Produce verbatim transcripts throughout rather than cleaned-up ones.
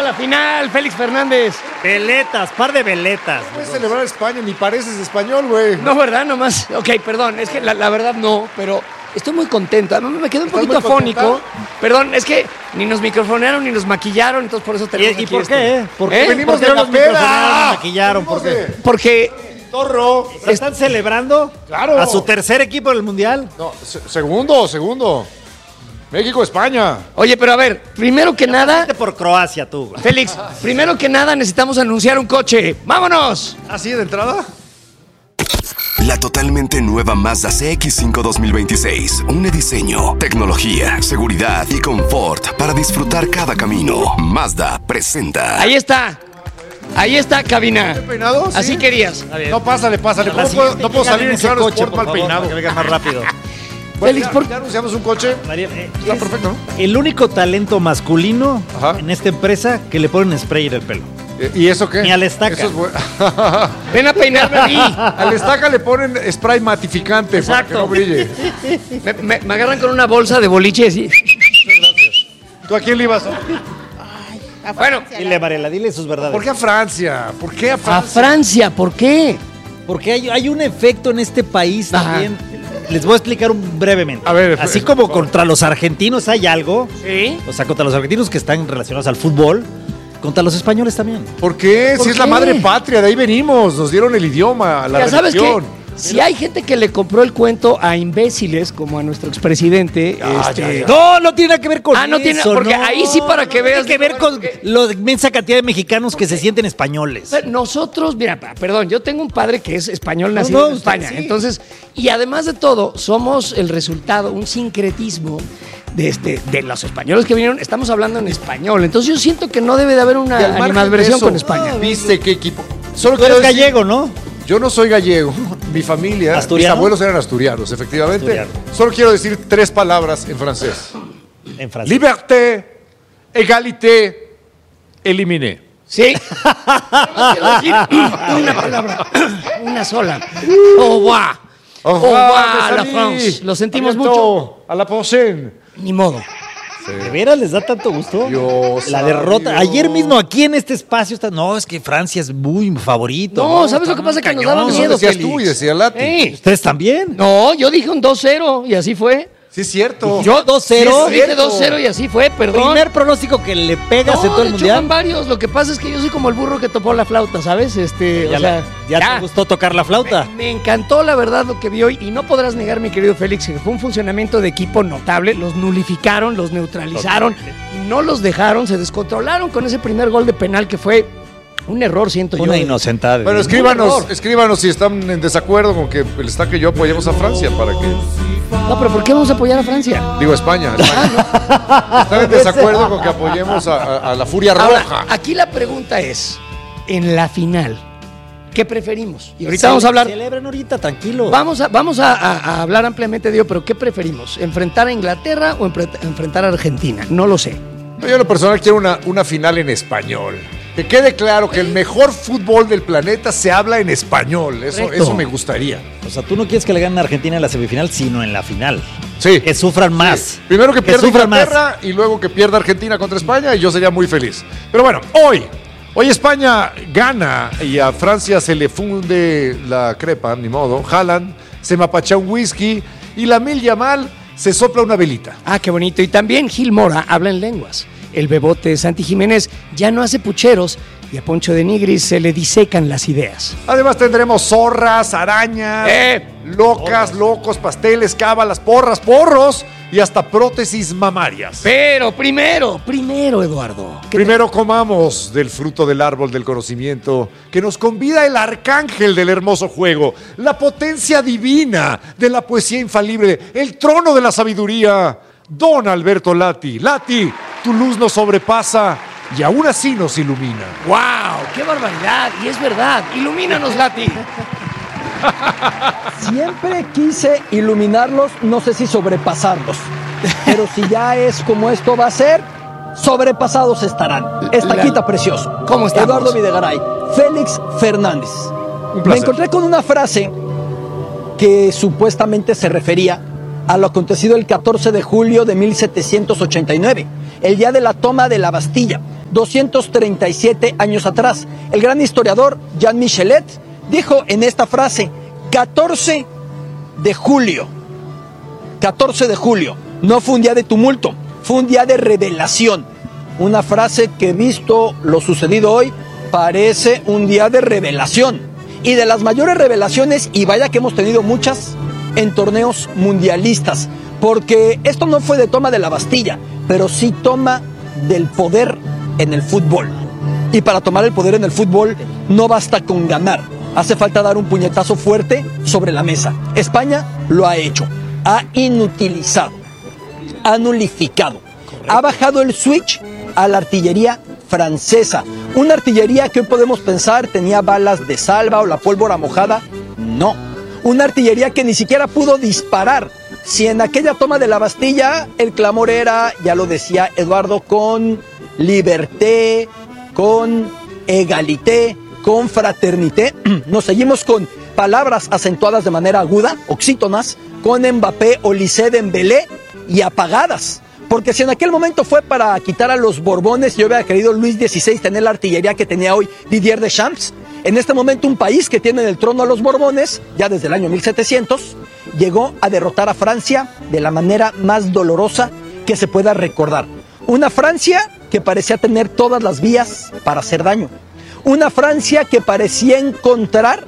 la final, Félix Fernández. Veletas, par de veletas. No puedes celebrar España, ni pareces español, güey. No, ¿verdad? Nomás. Ok, perdón, es que la, la verdad no, pero estoy muy contento. Además me quedé un poquito afónico. Perdón, es que ni nos microfonearon ni nos maquillaron, entonces por eso tenemos ¿Y, y aquí por esto. qué? Eh? ¿Por qué? ¿Eh? Venimos ¿Por qué de no la los microfonearon, peda. maquillaron? ¿Por qué? De- Porque Torro. ¿Se están celebrando? Claro. ¿A su tercer equipo del Mundial? No, se- segundo, segundo. México, España. Oye, pero a ver, primero que nada, Vete por Croacia, tú. güey. Félix, primero que nada necesitamos anunciar un coche. ¡Vámonos! ¿Así de entrada? La totalmente nueva Mazda C X cinco dos mil veintiséis. Une diseño, tecnología, seguridad y confort para disfrutar cada camino. Mazda presenta. Ahí está. Ahí está, cabina. ¿Peinado? Sí. Así querías. No, pásale, pásale. La ¿Cómo puedo- siguiente no puedo llegan salir en ese claro coche, sport por mal favor, peinado. para que venga más rápido. Bueno, Félix, ya, por- ya anunciamos un coche. Mariel, eh, Está es perfecto, ¿no? el único talento masculino Ajá. en esta empresa que le ponen spray en el pelo. Eh, ¿Y eso qué? Ni al estaca. Eso es bueno. ven a peinarme a mí. Al estaca le ponen spray matificante para que Exacto. no brille. Me, me- me agarran con una bolsa de boliche así. ¿Tú a quién le ibas? Bueno, Dile, Mariela, dile sus verdades. ¿Por qué a Francia? ¿Por qué a a Francia? Francia, ¿por qué? Porque hay, hay un efecto en este país Ajá. también. Les voy a explicar un- brevemente. A ver, Así eh, como por favor. contra los argentinos hay algo, ¿Sí? o sea, contra los argentinos que están relacionados al fútbol, contra los españoles también. ¿Por qué? ¿Por Si es la qué? madre patria, de ahí venimos. Nos dieron el idioma, la Ya sabes que religión. si hay gente que le compró el cuento a imbéciles como a nuestro expresidente, Ah, este, ya, ya. No, no tiene nada que ver con Ah, no tiene- eso, porque no. ahí sí para que No veas, Tiene que ver digo, con porque- la inmensa cantidad de mexicanos que se sienten españoles. nosotros, mira, pa- perdón, yo tengo un padre que es español nacido no, en usted España, sí. entonces, y además de todo, somos el resultado, un sincretismo de, este, de los españoles que vinieron, estamos hablando en español, entonces yo siento que no debe de haber Y una al margen de animadversión eso, con España. ¿Viste qué equipo? Solo Tú quiero eres decir- gallego, ¿no? Yo no soy gallego, mi familia, ¿Asturiano? mis abuelos eran asturianos, efectivamente. Asturiano. Solo quiero decir tres palabras en francés. En Francia. Liberté, égalité, éliminé. Sí. No quiero decir una palabra, una sola. Au revoir. Au Au revoir, revoir, la mes France. amis. Lo sentimos A bientôt. mucho. A la prochaine. Ni modo. ¿De veras les da tanto gusto? Dios la santo. derrota. Ayer mismo aquí en este espacio está. No, es que Francia es muy favorito. No, ¿sabes lo que pasa? Que nos daba cañón. miedo, Eso decías Félix. tú y decía Lati. Ey. ¿Ustedes también? No, yo dije un dos cero y así fue. Sí, es cierto. Yo dos cero. Yo es dije cierto. dos cero y así fue, perdón. Primer pronóstico que le pegas en No, todo el de hecho mundial. van varios. Lo que pasa es que yo soy como el burro que topó la flauta, ¿sabes? Este, Ya, o sea, la- ya te gustó tocar la flauta. Me, me encantó la verdad lo que vi hoy y no podrás negar, mi querido Félix, que fue un funcionamiento de equipo notable. Los nulificaron, los neutralizaron, no los dejaron, se descontrolaron con ese primer gol de penal que fue un error, siento Una yo. inocentada. Bueno, Un escríbanos, error. escríbanos si están en desacuerdo con que el Estaca y yo apoyemos a Francia para que. No, pero ¿por qué vamos a apoyar a Francia? Digo, España. España. Están en desacuerdo con que apoyemos a, a- a la Furia Ahora, Roja. aquí la pregunta es, en la final, ¿qué preferimos? Y ahorita vamos a hablar... Celebren ahorita, tranquilo. Vamos a, vamos a, a- a hablar ampliamente de ello, pero ¿qué preferimos? ¿Enfrentar a Inglaterra o enfre- enfrentar a Argentina? No lo sé. Yo en lo personal quiero una, una final en español. Que quede claro que el mejor fútbol del planeta se habla en español. Eso, Correcto. eso me gustaría. O sea, tú no quieres que le ganen a Argentina en la semifinal, sino en la final. Sí. Que sufran más. Sí. Primero que pierda sufran más. Inglaterra y luego que pierda Argentina contra España y yo sería muy feliz. Pero bueno, hoy, hoy España gana y a Francia se le funde la crepa, ni modo. Haaland se mapachea un whisky y la Mil Yamal se sopla una velita. Ah, qué bonito. Y también Gil Mora habla en lenguas. El bebote Santi Jiménez ya no hace pucheros y a Poncho de Nigris se le disecan las ideas. Además tendremos zorras, arañas, Eh, locas, locos, pasteles, cábalas, porras, porros y hasta prótesis mamarias. Pero primero, primero, Eduardo. ¿qué Primero comamos del fruto del árbol del conocimiento que nos convida el arcángel del hermoso juego, la potencia divina de la poesía infalible, el trono de la sabiduría, Don Alberto Lati. Lati, tu luz nos sobrepasa y aún así nos ilumina. ¡Wow! ¡Qué barbaridad! Y es verdad. Ilumínanos, Lati. Siempre quise iluminarlos, no sé si sobrepasarlos. Pero si ya es como esto va a ser, sobrepasados estarán. Estaquita La- precioso. ¿Cómo estamos? Eduardo Videgaray. Félix Fernández. Un Me placer. encontré con una frase que supuestamente se refería a lo acontecido el catorce de julio de mil setecientos ochenta y nueve, el día de la toma de la Bastilla, doscientos treinta y siete años atrás. El gran historiador Jean Michelet dijo en esta frase, catorce de julio, catorce de julio, no fue un día de tumulto, fue un día de revelación. Una frase que, visto lo sucedido hoy, parece un día de revelación. Y de las mayores revelaciones, y vaya que hemos tenido muchas, en torneos mundialistas. Porque esto no fue de toma de la Bastilla, pero sí toma del poder en el fútbol. Y para tomar el poder en el fútbol no basta con ganar. Hace falta dar un puñetazo fuerte sobre la mesa. España lo ha hecho. Ha inutilizado. Ha nulificado. Ha bajado el switch a la artillería francesa. Una artillería que hoy podemos pensar tenía balas de salva o la pólvora mojada. No. Una artillería que ni siquiera pudo disparar. Si en aquella toma de la Bastilla el clamor era, ya lo decía Eduardo, con liberté, con egalité, con fraternité, nos seguimos con palabras acentuadas de manera aguda, oxítonas, con Mbappé, Olise, Dembélé y apagadas. Porque si en aquel momento fue para quitar a los Borbones y yo hubiera querido Luis dieciséis tener la artillería que tenía hoy Didier Deschamps, en este momento un país que tiene en el trono a los Borbones, ya desde el año mil setecientos, llegó a derrotar a Francia de la manera más dolorosa que se pueda recordar. Una Francia que parecía tener todas las vías para hacer daño. Una Francia que parecía encontrar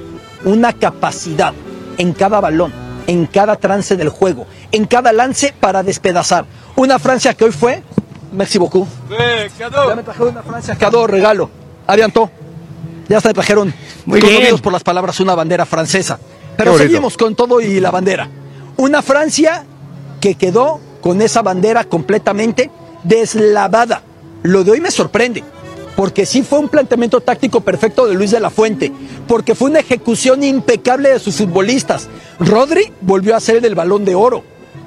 una capacidad en cada balón, en cada trance del juego, en cada lance para despedazar. Una Francia que hoy fue, merci beaucoup. Ya me trajeron una Francia, cadeau, regalo. Aviantó. Ya se trajeron, muy conmovidos por las palabras, una bandera francesa. Pero seguimos con todo y la bandera. Una Francia que quedó con esa bandera completamente deslavada. Lo de hoy me sorprende, porque sí fue un planteamiento táctico perfecto de Luis de la Fuente, porque fue una ejecución impecable de sus futbolistas. Rodri volvió a ser el Balón de Oro.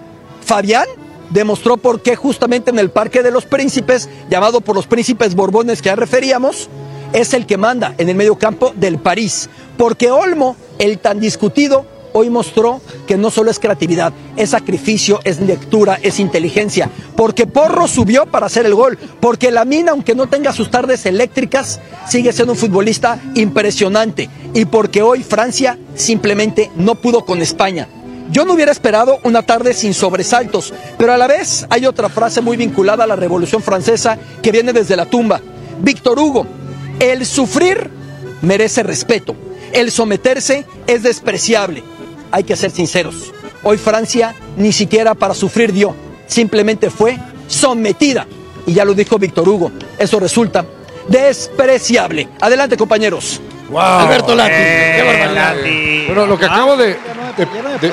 Fabián demostró por qué justamente en el Parque de los Príncipes, llamado por los príncipes borbones que ya referíamos, es el que manda en el mediocampo del París. Porque Olmo, el tan discutido, hoy mostró que no solo es creatividad, es sacrificio, es lectura, es inteligencia. Porque Porro subió para hacer el gol. Porque Lamine, aunque no tenga sus tardes eléctricas, sigue siendo un futbolista impresionante. Y porque hoy Francia simplemente no pudo con España. Yo no hubiera esperado una tarde sin sobresaltos, pero a la vez hay otra frase muy vinculada a la Revolución Francesa que viene desde la tumba. Víctor Hugo, el sufrir merece respeto, el someterse es despreciable. Hay que ser sinceros, hoy Francia ni siquiera para sufrir dio, simplemente fue sometida. Y ya lo dijo Víctor Hugo, eso resulta despreciable. Adelante, compañeros. Wow. Alberto Lati, Eh, qué barbaridad. Lati. Bueno, lo que acabo de... de- de-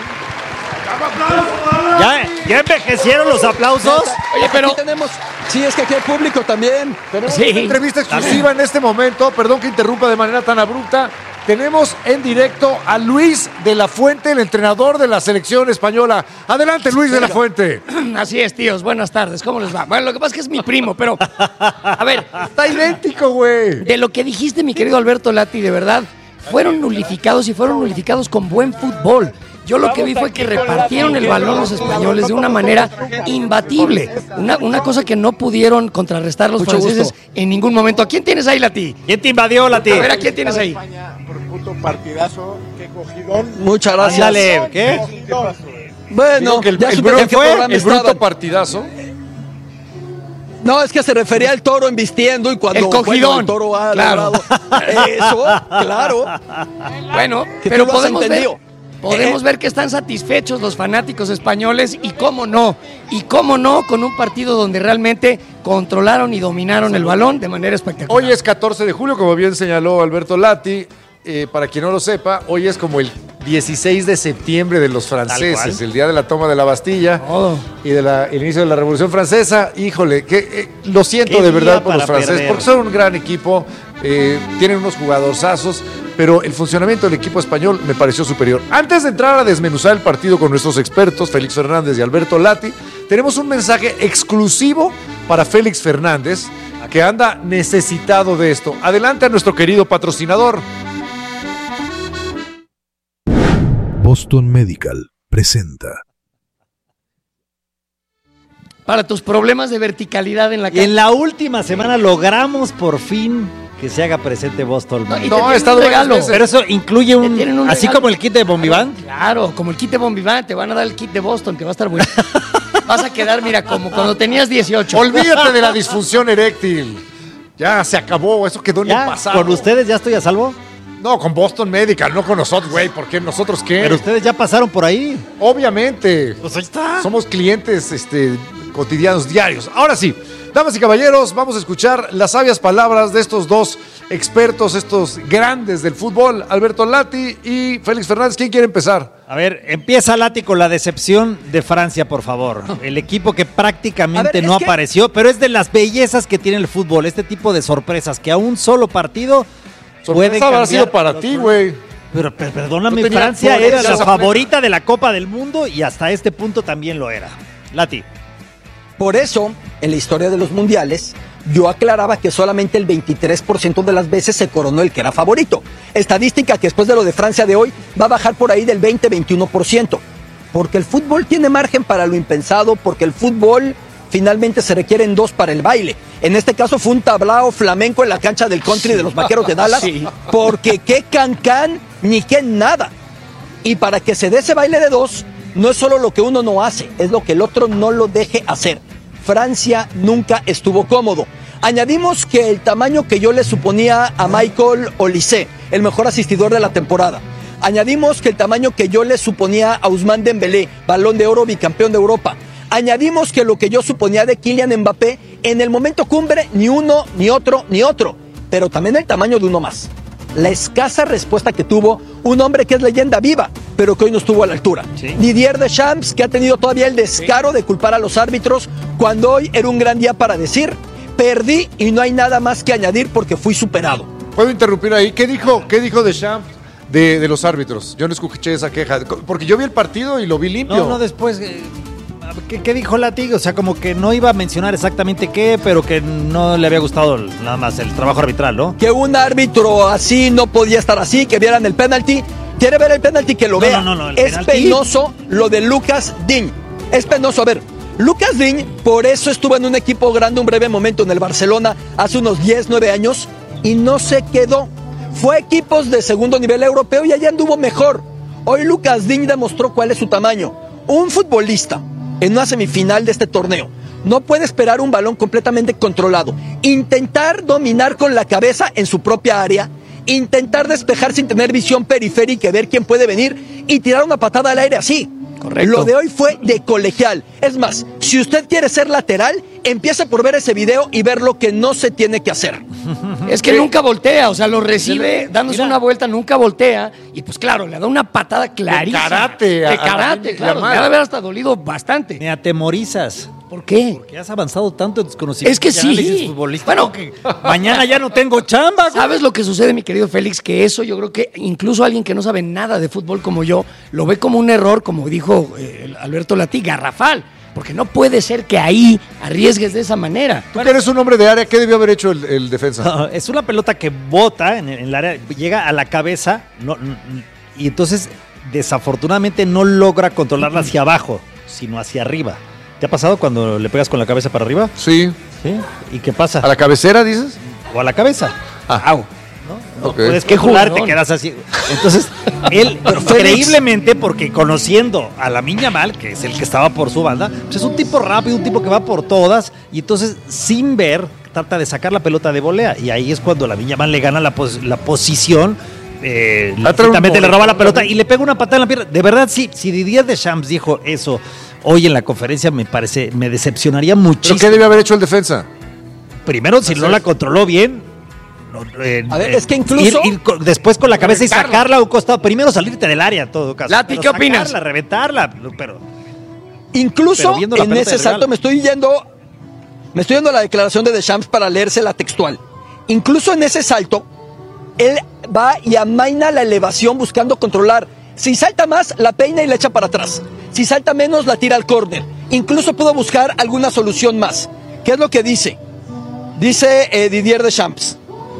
¿Ya, ¿Ya envejecieron los aplausos? Oye, pero Aquí tenemos, sí, es que aquí hay público también. Tenemos Sí. una entrevista exclusiva en este momento. Perdón que interrumpa de manera tan abrupta. Tenemos en directo a Luis de la Fuente, el entrenador de la selección española. Adelante, Luis de la Fuente. así es, tíos. Buenas tardes. ¿Cómo les va? Bueno, lo que pasa es que es mi primo, pero a ver, Está idéntico, güey. de lo que dijiste, mi querido Alberto Lati, de verdad, fueron nulificados y fueron nulificados con buen fútbol. Yo lo que vi fue que repartieron el balón los españoles de una manera imbatible. Una, una cosa que no pudieron contrarrestar los Mucho franceses gusto. en ningún momento. ¿A quién tienes ahí, Lati? ¿Quién te invadió, Lati? A ver, ¿a quién tienes ahí? España, por puto partidazo, qué cogidón. Muchas gracias. Ándale, ¿qué? Bueno, Digo que el, ya el supe bruto, en qué programa el bruto estaban. partidazo. No, es que se refería al toro embistiendo y cuando El cogidón. bueno, el toro ha Claro. logrado eso, claro. Bueno, Que pero tú lo has podemos ver, entendido. podemos Eh, ver que están satisfechos los fanáticos españoles y cómo no, y cómo no con un partido donde realmente controlaron y dominaron el balón de manera espectacular. Hoy es catorce de julio, como bien señaló Alberto Lati. Eh, para quien no lo sepa, hoy es como el dieciséis de septiembre de los franceses, el día de la toma de la Bastilla Todo. y del inicio de la Revolución Francesa. Híjole, que eh, lo siento Qué de día verdad por los para franceses, perder. porque son un gran equipo, eh, tienen unos jugadorzazos, pero el funcionamiento del equipo español me pareció superior. Antes de entrar a desmenuzar el partido con nuestros expertos, Félix Fernández y Alberto Lati, tenemos un mensaje exclusivo para Félix Fernández, que anda necesitado de esto. Adelante a nuestro querido patrocinador. Boston Medical presenta. Para tus problemas de verticalidad en la Y cancha. en la última semana logramos por fin que se haga presente Boston. No, y te No, tienen ha estado un varias regalo. veces. Pero eso incluye Te un... tienen un así regalo. como el kit de Bombiván. Claro, como el kit de Bombiván, te van a dar el kit de Boston, que va a estar bueno. Vas a quedar, mira, como cuando tenías dieciocho. Olvídate de la disfunción eréctil. Ya se acabó, eso quedó en el Ya, pasado. con ustedes ya estoy a salvo. No, con Boston Medical, no con nosotros, güey. ¿Por qué? ¿Nosotros qué? Pero ustedes ya pasaron por ahí. Obviamente. Pues ahí está. Somos clientes este, cotidianos, diarios. Ahora sí, damas y caballeros, vamos a escuchar las sabias palabras de estos dos expertos, estos grandes del fútbol, Alberto Lati y Félix Fernández. ¿Quién quiere empezar? A ver, empieza Lati con la decepción de Francia, por favor. El equipo que prácticamente A ver, es no que- apareció, pero es de las bellezas que tiene el fútbol. Este tipo de sorpresas que a un solo partido puede Sorpresa habrá cambiar sido para los- ti, güey. Pero, pero perdóname, No tenía Francia por era esa la sorpresa. favorita de la Copa del Mundo y hasta este punto también lo era. Lati. Por eso, en la historia de los mundiales, yo aclaraba que solamente el veintitrés por ciento de las veces se coronó el que era favorito. Estadística que después de lo de Francia de hoy va a bajar por ahí del veinte a veintiuno por ciento. Porque el fútbol tiene margen para lo impensado, porque el fútbol finalmente se requieren dos para el baile. En este caso fue un tablao flamenco en la cancha del country de los Vaqueros de Dallas, Sí. porque qué cancán ni qué nada. Y para que se dé ese baile de dos, no es solo lo que uno no hace, es lo que el otro no lo deje hacer. Francia nunca estuvo cómodo. Añadimos que el tamaño que yo le suponía a Michael Olise, el mejor asistidor de la temporada. Añadimos que el tamaño que yo le suponía a Ousmane Dembélé, Balón de Oro, bicampeón de Europa. Añadimos que lo que yo suponía de Kylian Mbappé, en el momento cumbre, ni uno, ni otro, ni otro. Pero también el tamaño de uno más. La escasa respuesta que tuvo un hombre que es leyenda viva, pero que hoy no estuvo a la altura. Sí. Didier Deschamps, que ha tenido todavía el descaro de culpar a los árbitros, cuando hoy era un gran día para decir, perdí y no hay nada más que añadir porque fui superado. ¿Puedo interrumpir ahí? ¿Qué dijo, qué dijo Deschamps de, de los árbitros? Yo no escuché esa queja. Porque yo vi el partido y lo vi limpio. No, no, después... eh, ¿Qué, qué dijo Lati? O sea, como que no iba a mencionar exactamente qué, pero que no le había gustado nada más el trabajo arbitral, ¿no? Que un árbitro así no podía estar así, que vieran el penalti. ¿Quiere ver el penalti? Que lo No, vea. no, no, no, el es penalti. penoso lo de Lucas Digne. Es penoso. A ver, Lucas Digne, por eso estuvo en un equipo grande un breve momento en el Barcelona hace unos diez, nueve años y no se quedó. Fue a equipos de segundo nivel europeo y allá anduvo mejor. Hoy Lucas Digne demostró cuál es su tamaño. Un futbolista en una semifinal de este torneo no puede esperar un balón completamente controlado, intentar dominar con la cabeza en su propia área, intentar despejar sin tener visión periférica y ver quién puede venir y tirar una patada al aire así. Correcto. Lo de hoy fue de colegial. Es más, si usted quiere ser lateral, empiece por ver ese video y ver lo que no se tiene que hacer. Es que nunca voltea, o sea, lo recibe dándose Mira. una vuelta, nunca voltea. Y pues claro, le da una patada clarísima. karate, a- De a- karate, a- claro. a- Le ha de haber hasta dolido bastante. Me atemorizas. ¿Por qué? Que has avanzado tanto en tus conocimientos. Es que y análisis sí. futbolísticos Bueno. que mañana ya no tengo chamba. güey. ¿Sabes lo que sucede, mi querido Félix? Que eso yo creo que incluso alguien que no sabe nada de fútbol como yo, lo ve como un error, como dijo eh, Alberto Lati, garrafal. Porque no puede ser que ahí arriesgues de esa manera. Tú que eres un hombre de área, ¿qué debió haber hecho el, el defensa? No, es una pelota que bota en, en el área, llega a la cabeza no, no, y entonces desafortunadamente no logra controlarla hacia abajo, sino hacia arriba. ¿Te ha pasado cuando le pegas con la cabeza para arriba? Sí. ¿Sí? ¿Y qué pasa? ¿A la cabecera, dices? O a la cabeza. Ah, No ok. puedes Qué controlar, te jugadón. quedas así. Entonces, él, increíblemente, porque conociendo a Lamine Yamal, que es el que estaba por su banda, pues es un tipo rápido, un tipo que va por todas, y entonces, sin ver, trata de sacar la pelota de volea. Y ahí es cuando Lamine Yamal le gana la, pos- la posición. Eh, Ah, trae un justamente le voleo. roba la pelota y le pega una patada en la pierna. De verdad, sí, si Didier Deschamps dijo eso hoy en la conferencia, me parece, me decepcionaría ¿Pero muchísimo. qué debió haber hecho el defensa? Primero, si no la controló bien. no, eh, A ver, eh, es que incluso- ir- ir co- después con la cabeza y Reventarla. sacarla a un costado. Primero salirte del área, en todo caso. Lati, Pero ¿qué opinas? sacarla, reventarla. Pero Incluso Pero viendo la en pelota ese de salto rival. me estoy yendo, me estoy yendo a la declaración de Deschamps para leérsela textual. Incluso en ese salto, él va y amaina la elevación buscando controlar. Si salta más, la peina y la echa para atrás. Si salta menos, la tira al córner. Incluso pudo buscar alguna solución más. ¿Qué es lo que dice? Dice eh, Didier Deschamps.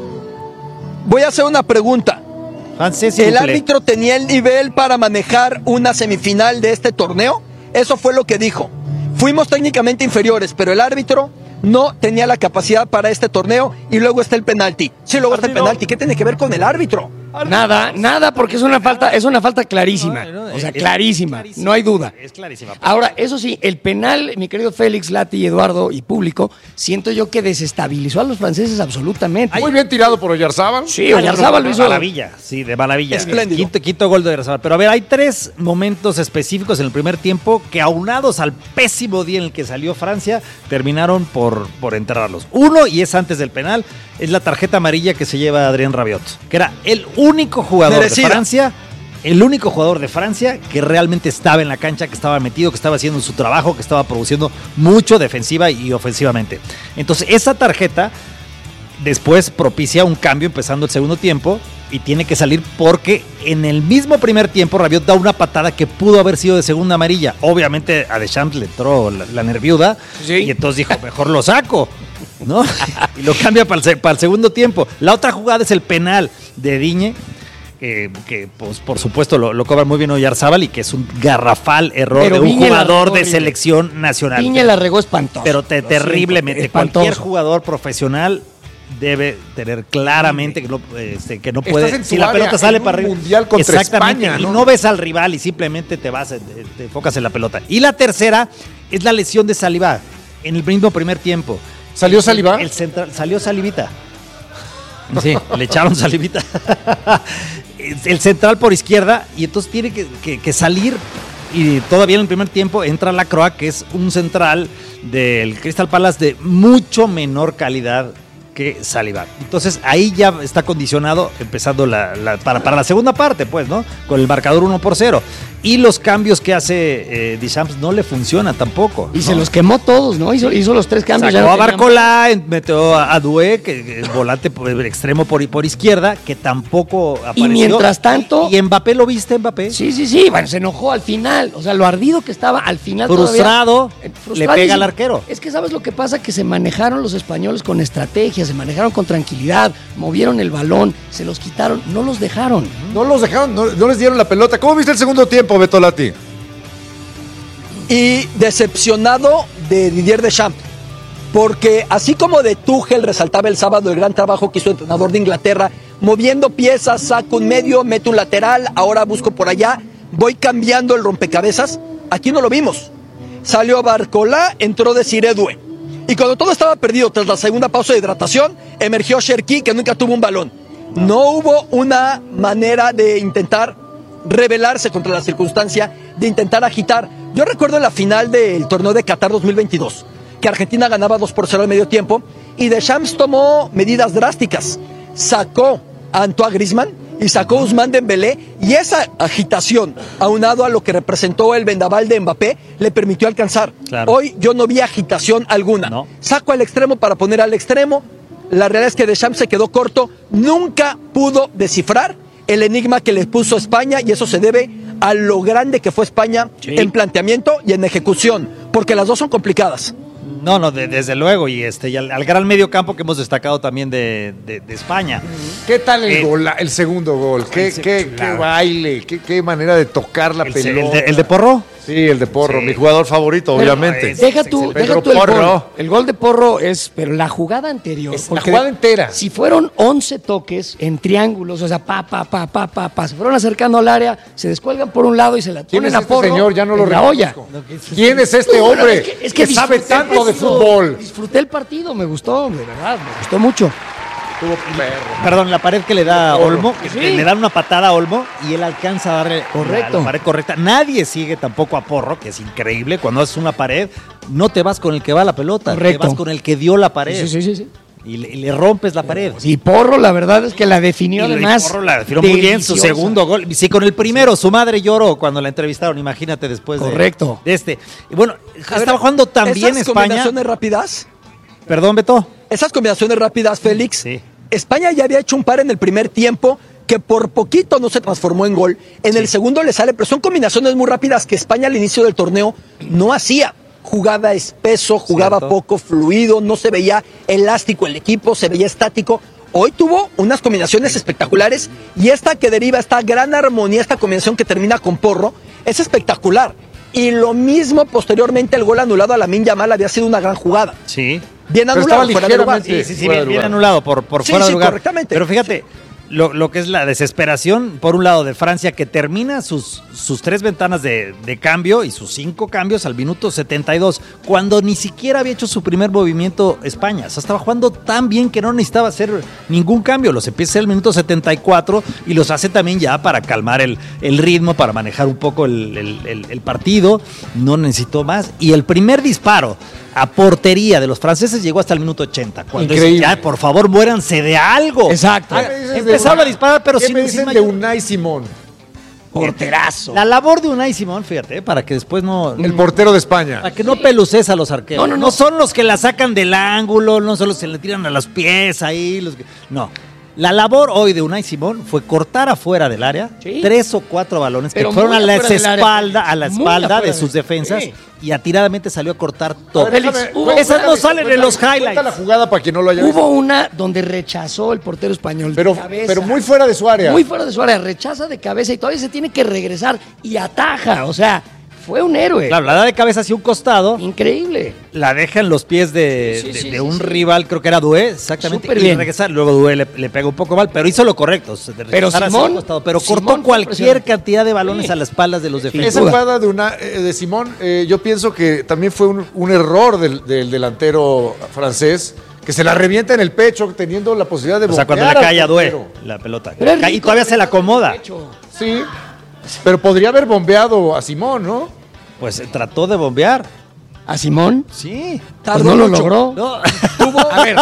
Voy a hacer una pregunta. francés, ¿El árbitro tenía el nivel para manejar una semifinal de este torneo? Eso fue lo que dijo. Fuimos técnicamente inferiores, pero el árbitro no tenía la capacidad para este torneo y luego está el penalti. Sí, luego está el penalti. ¿Qué tiene que ver con el árbitro? Nada, nada, porque es una falta, es una falta clarísima. No, no, o sea, es, clarísima, clarísima, no hay duda. Es clarísima. Ahora, eso sí, el penal, mi querido Félix, Lati, Eduardo y público, siento yo que desestabilizó a los franceses absolutamente. Muy bien tirado por Oyarzábal. Sí, Oyarzábal lo hizo. De maravilla, sí, de maravilla. Espléndido. Quinto, quinto gol de Oyarzábal. Pero a ver, hay tres momentos específicos en el primer tiempo que, aunados al pésimo día en el que salió Francia, terminaron por, por enterrarlos. Uno, y es antes del penal, es la tarjeta amarilla que se lleva Adrien Rabiot, que era el único jugador Merecida. de Francia, el único jugador de Francia que realmente estaba en la cancha, que estaba metido, que estaba haciendo su trabajo, que estaba produciendo mucho defensiva y ofensivamente. Entonces, esa tarjeta después propicia un cambio empezando el segundo tiempo y tiene que salir porque en el mismo primer tiempo Rabiot da una patada que pudo haber sido de segunda amarilla. Obviamente a Deschamps le entró la, la nerviuda Sí. y entonces dijo, mejor lo saco, ¿no? Y lo cambia para el, se- para el segundo tiempo. La otra jugada es el penal de Digne, que, que, pues, por supuesto lo, lo cobra muy bien Oyarzábal y que es un garrafal error Pero de un Digne la jugador regó de horrible. selección nacional. Piña la regó espantoso. Pero te, Lo terriblemente. siento, espantoso. Cualquier jugador profesional debe tener claramente que no, este, que no puede. Estás en tu Si la área, pelota sale en un para arriba. mundial contra Exactamente, España, y ¿no? no ves al rival y simplemente te vas, te, te enfocas en la pelota. Y la tercera es la lesión de Saliba en el mismo primer tiempo. ¿Salió Saliba? El central, salió Salivita. Sí, le echaron Salivita. El central por izquierda y entonces tiene que, que, que salir y todavía en el primer tiempo entra Lacroix, que es un central del Crystal Palace de mucho menor calidad que Saliba. Entonces ahí ya está condicionado empezando la, la, para, para la segunda parte, pues, ¿no? Con el marcador uno por cero. Y los cambios que hace eh, Deschamps no le funcionan tampoco. Y ¿no? se los quemó todos, ¿no? Hizo, hizo los tres cambios. Sacó ya a no tenía- Barcola, en- metió a Doué, que que es volante por el extremo por, por izquierda, que tampoco apareció. mientras tanto- ¿Y, y Mbappé lo viste, Mbappé? Sí, sí, sí. Bueno, se enojó al final. O sea, lo ardido que estaba al final. Frustrado, todavía, eh, le frustradísimo. pega al arquero. Es que ¿sabes lo que pasa? Que se manejaron los españoles con estrategia, se manejaron con tranquilidad, movieron el balón, se los quitaron, no los dejaron. No los dejaron, no, no les dieron la pelota. ¿Cómo viste el segundo tiempo, Beto Lati? Y decepcionado de Didier Deschamps, porque así como de Tuchel resaltaba el sábado el gran trabajo que hizo el entrenador de Inglaterra, moviendo piezas, saco un medio, meto un lateral, ahora busco por allá, voy cambiando el rompecabezas, aquí no lo vimos. Salió Barcola, entró Desiré Doué. Y cuando todo estaba perdido tras la segunda pausa de hidratación, emergió Cherki, que nunca tuvo un balón. No hubo una manera de intentar rebelarse contra la circunstancia, de intentar agitar. Yo recuerdo en la final del torneo de Qatar dos mil veintidós, que Argentina ganaba dos por cero al medio tiempo, y Deschamps tomó medidas drásticas. Sacó a Antoine Griezmann y sacó a Ousmane Dembélé, y esa agitación, aunado a lo que representó el vendaval de Mbappé, le permitió alcanzar. Claro. Hoy yo no vi agitación alguna. No. Saco al extremo para poner al extremo. La realidad es que Deschamps se quedó corto, nunca pudo descifrar el enigma que le puso España, y eso se debe a lo grande que fue España Sí. en planteamiento y en ejecución, porque las dos son complicadas. No, no, de- desde luego. Y este y al, al gran medio campo que hemos destacado también de, de- de España. ¿Qué tal el, Eh, gol, el segundo gol? ¿Qué, ese- qué, qué claro. baile? ¿Qué, qué manera de tocar la El, el pelota? de, el de Porro. Sí, el de Porro, Sí. mi jugador favorito, Pero, obviamente. es- Deja tú, Pedro deja tú el Porro. gol. El gol de Porro es, pero la jugada anterior. Es la porque jugada entera. Si fueron once toques en triángulos, o sea, pa, pa, pa, pa, pa, pa, se fueron acercando al área, se descuelgan por un lado y se la ¿Quién ponen es a este Porro señor? Ya no lo en la olla. reconozco. ¿Quién es este Bueno, hombre es que, es que que sabe disfruté tanto de esto. fútbol? Disfruté el partido, me gustó, de verdad, me gustó mucho. Tuvo perro. Perdón, la pared que le da a Porro. Olmo, que Sí. que le dan una patada a Olmo y él alcanza a darle Correcto. La, la pared correcta. Nadie sigue tampoco a Porro, que es increíble. Cuando haces una pared, no te vas con el que va a la pelota, Correcto. te vas con el que dio la pared. Sí, sí, sí, sí. Y, le, y le rompes la pared. Y Porro, la verdad es que la definió Y además. Porro la definió muy bien, su deliciosa. segundo gol. Sí, con el primero, su madre lloró cuando la entrevistaron, imagínate después de- Correcto. de, este. Y bueno, A estaba ver, jugando también esas España. combinaciones rápidas, Perdón, Beto. esas combinaciones rápidas, Félix, Sí. España ya había hecho un par en el primer tiempo que por poquito no se transformó en gol. En el segundo le sale, pero son combinaciones muy rápidas que España al inicio del torneo no hacía. Jugaba espeso, jugaba Cierto. poco fluido, no se veía elástico el equipo, se veía estático. Hoy tuvo unas combinaciones espectaculares, y esta que deriva, esta gran armonía, esta combinación que termina con Porro, es espectacular. Y lo mismo posteriormente, el gol anulado a Lamine Yamal había sido una gran jugada. Sí. Bien Pero anulado, estaba fuera de lugar. ligeramente- Sí, sí, sí, fuera de bien, bien lugar. anulado por, por Sí, fuera de sí, lugar. correctamente. Pero fíjate, lo, lo que es la desesperación, por un lado, de Francia, que termina sus, sus tres ventanas de, de cambio y sus cinco cambios al minuto setenta y dos, cuando ni siquiera había hecho su primer movimiento España. O sea, estaba jugando tan bien que no necesitaba hacer ningún cambio. Los empieza al minuto setenta y cuatro y los hace también ya para calmar el, el ritmo, para manejar un poco el, el- el- el partido. No necesitó más. Y el primer disparo a portería de los franceses llegó hasta el minuto ochenta. Cuando Increíble. dicen, ya, por favor, muéranse de algo. Exacto. Ah, ¿Qué me dices de Empezaron Unai- a disparar, pero ¿Qué sin me dicen sin de mayor- Unai Simón? Porterazo. La labor de Unai Simón, fíjate, eh, para que después no... El portero de España. Para que no peluces a los arqueros. No, no, no. No son los que la sacan del ángulo, no son los que le tiran a los pies ahí. Los que- No. La labor hoy de Unai Simón fue cortar afuera del área Sí. tres o cuatro balones Pero que fueron muy a la afuera del área. espalda, a la Muy espalda afuera de del- sus defensas sí. y atiradamente salió a cortar todo. A ver, Félix, déjame- hubo- cuéntame, Esas no salen en los cuéntame, highlights. Cuenta la jugada para quien no lo haya visto. Hubo una donde rechazó el portero español. de Pero, cabeza. pero muy fuera de su área. Muy fuera de su área. Rechaza de cabeza y todavía se tiene que regresar y ataja. O sea, fue un héroe. Claro, la da de cabeza hacia un costado, Increíble. la deja en los pies de, Sí, sí, de- sí, de sí, un sí. rival, creo que era Doué, exactamente, Súper y bien. regresa, luego Doué le, le pega un poco mal, pero hizo lo correcto, o sea, de Pero regresar hacia Simón- un costado, pero Simón cortó fue cualquier impresionante. cantidad de balones Sí. a las espaldas de los defensas. Esa duda. jugada de, una, eh, de Simón, eh, yo pienso que también fue un, un error del, del delantero francés, que se la revienta en el pecho teniendo la posibilidad de O sea, cuando le bombear al cae a Doué portero. la pelota, Pero es Cae- y rico todavía se la con el acomoda, derecho. Sí, pero podría haber bombeado a Simón, ¿no? pues eh, trató de bombear. ¿A Simón? Sí. Pues Tardó no lo mucho. logró. No, A ver,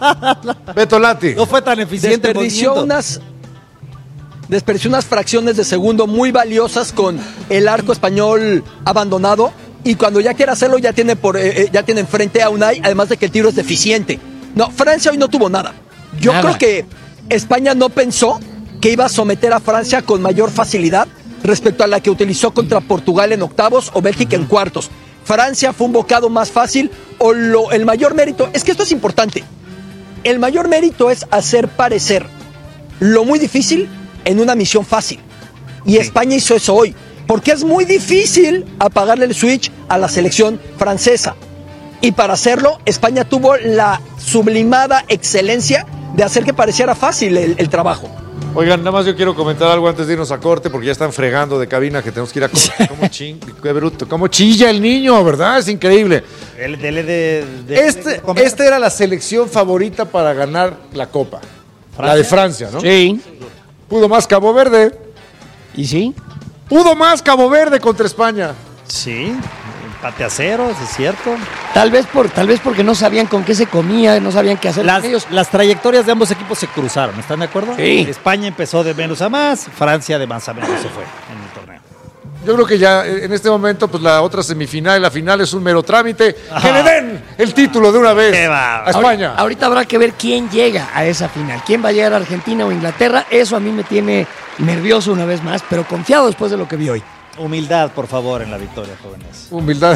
Beto Lati. no fue tan eficiente el Desperdició movimiento. unas, desperdició unas fracciones de segundo muy valiosas con el arco español abandonado. Y cuando ya quiere hacerlo, ya tiene, por, eh, eh, ya tiene enfrente a Unai, además de que el tiro es deficiente. No, Francia hoy no tuvo nada. Yo Nada. creo que España no pensó que iba a someter a Francia con mayor facilidad respecto a la que utilizó contra Portugal en octavos o Bélgica en cuartos. Francia fue un bocado más fácil o lo, el mayor mérito, es que esto es importante, el mayor mérito es hacer parecer lo muy difícil en una misión fácil. Y España hizo eso hoy, porque es muy difícil apagarle el switch a la selección francesa. Y para hacerlo, España tuvo la sublimada excelencia de hacer que pareciera fácil el, el trabajo. Oigan, nada más yo quiero comentar algo antes de irnos a corte, porque ya están fregando de cabina que tenemos que ir a corte. ¿Cómo, ching, qué bruto, cómo chilla el niño, ¿verdad? Es increíble. El- dele de, de- Este, de comer. esta era la selección favorita para ganar la Copa. La de Francia, ¿no? sí. Pudo más Cabo Verde. ¿Y sí? Pudo más Cabo Verde contra España. Sí, empate a cero, eso es cierto. Tal vez, por, tal vez porque no sabían con qué se comía, no sabían qué hacer Las, con ellos. las trayectorias de ambos equipos se cruzaron, ¿están de acuerdo? Sí. España empezó de menos a más, Francia de más a menos se fue en el torneo. Yo creo que ya eh, en este momento, pues la otra semifinal y la final es un mero trámite. Ajá. Que le den el título de una vez Qué va. a España. Ahorita, ahorita habrá que ver quién llega a esa final. ¿Quién va a llegar a Argentina o Inglaterra? Eso a mí me tiene nervioso una vez más, pero confiado después de lo que vi hoy. Humildad, por favor, en la victoria, jóvenes. Humildad.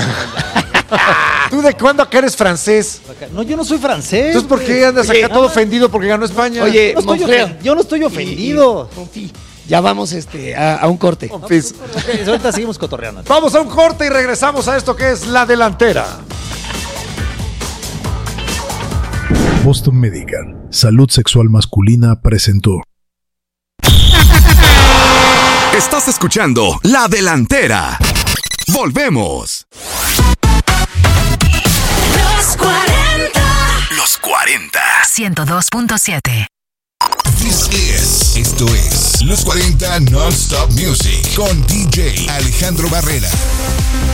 ¿Tú de cuándo acá eres francés? No, yo no soy francés. Entonces, ¿por qué andas Oye, acá todo ofendido porque ganó España? Oye, Yo no estoy, Monfreo. ofen- yo no estoy ofendido. Confi, ya vamos este, a, a un corte. Confis. Ok, ahorita seguimos cotorreando. Vamos a un corte y regresamos a esto que es La Delantera. Boston Medical, Salud Sexual Masculina presentó. Estás escuchando La Delantera. Volvemos. Los cuarenta. Los cuarenta. ciento dos punto siete. This is, esto es Los cuarenta Non-Stop Music con D J Alejandro Barrera.